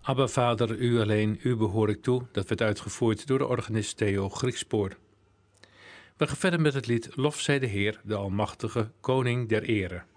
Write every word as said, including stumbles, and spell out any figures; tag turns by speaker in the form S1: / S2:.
S1: Abba Vader, u alleen, u behoor ik toe. Dat werd uitgevoerd door de organist Theo Griekspoor. We gaan verder met het lied Lof zij de Heer, de Almachtige Koning der Ere.